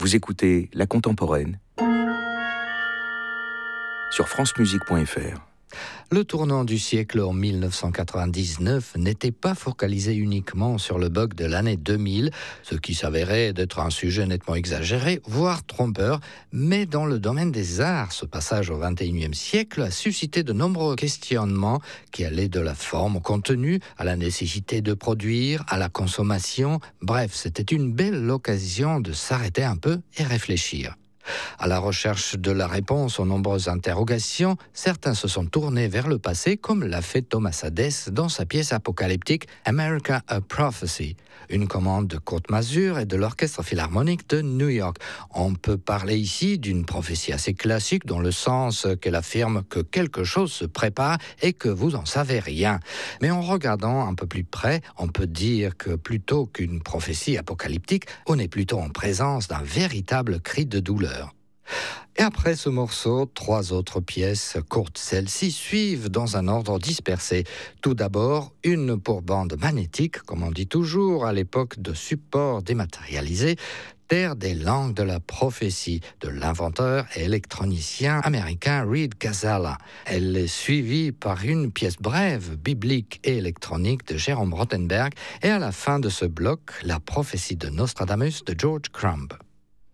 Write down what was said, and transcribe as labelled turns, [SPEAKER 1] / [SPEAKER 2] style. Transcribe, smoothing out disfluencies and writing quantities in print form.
[SPEAKER 1] Vous écoutez La Contemporaine sur francemusique.fr.
[SPEAKER 2] Le tournant du siècle en 1999 n'était pas focalisé uniquement sur le bug de l'année 2000, ce qui s'avérait d'être un sujet nettement exagéré, voire trompeur, mais dans le domaine des arts, ce passage au XXIe siècle a suscité de nombreux questionnements qui allaient de la forme au contenu, à la nécessité de produire, à la consommation. Bref, c'était une belle occasion de s'arrêter un peu et réfléchir. À la recherche de la réponse aux nombreuses interrogations, certains se sont tournés vers le passé, comme l'a fait Thomas Hadès dans sa pièce apocalyptique America a Prophecy, une commande de Kurt Masur et de l'Orchestre Philharmonique de New York. On peut parler ici d'une prophétie assez classique dans le sens qu'elle affirme que quelque chose se prépare et que vous n'en savez rien. Mais en regardant un peu plus près, on peut dire que plutôt qu'une prophétie apocalyptique, on est plutôt en présence d'un véritable cri de douleur. Et après ce morceau, 3 autres pièces courtes, celles-ci, suivent dans un ordre dispersé. Tout d'abord, une pour bande magnétique, comme on dit toujours à l'époque de supports dématérialisés, Terre des langues de la prophétie de l'inventeur et électronicien américain Reed Ghazala. Elle est suivie par une pièce brève, biblique et électronique de Jerome Rothenberg et à la fin de ce bloc, la prophétie de Nostradamus de George Crumb.